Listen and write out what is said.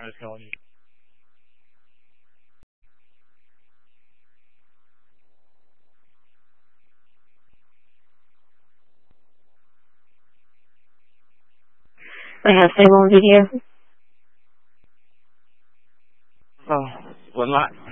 was calling you. I have stable video. Oh, well, not